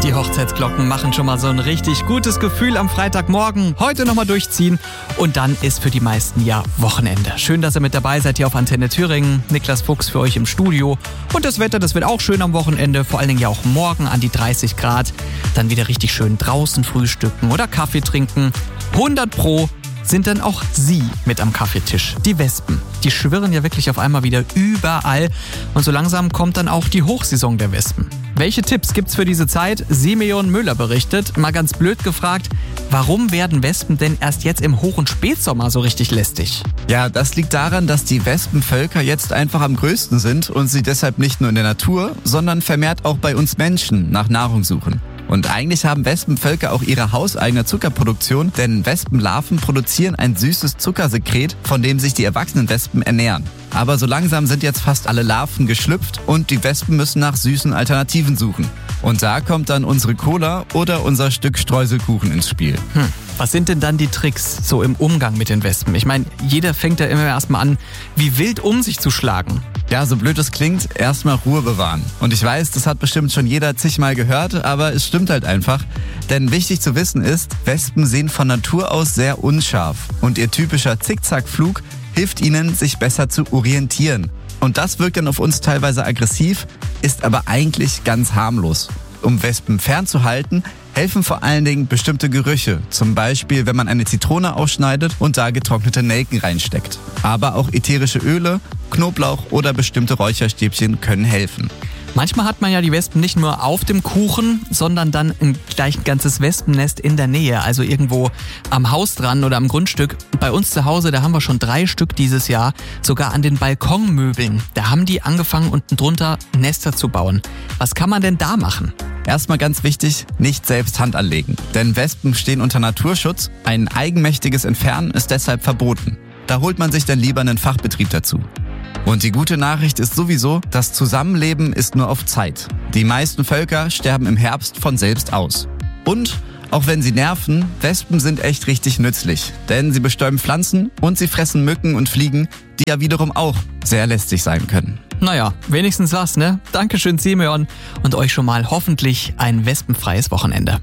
Die Hochzeitsglocken machen schon mal so ein richtig gutes Gefühl am Freitagmorgen. Heute nochmal durchziehen und dann ist für die meisten ja Wochenende. Schön, dass ihr mit dabei seid hier auf Antenne Thüringen. Niklas Fuchs für euch im Studio. Und das Wetter, das wird auch schön am Wochenende. Vor allen Dingen ja auch morgen an die 30 Grad. Dann wieder richtig schön draußen frühstücken oder Kaffee trinken. 100% sind dann auch Sie mit am Kaffeetisch. Die Wespen, die schwirren ja wirklich auf einmal wieder überall. Und so langsam kommt dann auch die Hochsaison der Wespen. Welche Tipps gibt's für diese Zeit? Simeon Müller berichtet. Mal ganz blöd gefragt, warum werden Wespen denn erst jetzt im Hoch- und Spätsommer so richtig lästig? Ja, das liegt daran, dass die Wespenvölker jetzt einfach am größten sind und sie deshalb nicht nur in der Natur, sondern vermehrt auch bei uns Menschen nach Nahrung suchen. Und eigentlich haben Wespenvölker auch ihre hauseigene Zuckerproduktion, denn Wespenlarven produzieren ein süßes Zuckersekret, von dem sich die erwachsenen Wespen ernähren. Aber so langsam sind jetzt fast alle Larven geschlüpft und die Wespen müssen nach süßen Alternativen suchen. Und da kommt dann unsere Cola oder unser Stück Streuselkuchen ins Spiel. Was sind denn dann die Tricks so im Umgang mit den Wespen? Ich meine, jeder fängt ja immer erstmal an, wie wild um sich zu schlagen. Ja, so blöd es klingt, erstmal Ruhe bewahren. Und ich weiß, das hat bestimmt schon jeder zigmal gehört, aber es stimmt halt einfach. Denn wichtig zu wissen ist, Wespen sehen von Natur aus sehr unscharf. Und ihr typischer Zickzackflug hilft ihnen, sich besser zu orientieren. Und das wirkt dann auf uns teilweise aggressiv, ist aber eigentlich ganz harmlos. Um Wespen fernzuhalten, helfen vor allen Dingen bestimmte Gerüche. Zum Beispiel, wenn man eine Zitrone ausschneidet und da getrocknete Nelken reinsteckt. Aber auch ätherische Öle, Knoblauch oder bestimmte Räucherstäbchen können helfen. Manchmal hat man ja die Wespen nicht nur auf dem Kuchen, sondern dann gleich ein ganzes Wespennest in der Nähe, also irgendwo am Haus dran oder am Grundstück. Bei uns zu Hause, da haben wir schon 3 Stück dieses Jahr, sogar an den Balkonmöbeln. Da haben die angefangen, unten drunter Nester zu bauen. Was kann man denn da machen? Erstmal ganz wichtig, nicht selbst Hand anlegen. Denn Wespen stehen unter Naturschutz. Ein eigenmächtiges Entfernen ist deshalb verboten. Da holt man sich dann lieber einen Fachbetrieb dazu. Und die gute Nachricht ist sowieso, das Zusammenleben ist nur auf Zeit. Die meisten Völker sterben im Herbst von selbst aus. Und, auch wenn sie nerven, Wespen sind echt richtig nützlich. Denn sie bestäuben Pflanzen und sie fressen Mücken und Fliegen, die ja wiederum auch sehr lästig sein können. Naja, wenigstens was, ne? Dankeschön, Simeon. Und euch schon mal hoffentlich ein wespenfreies Wochenende.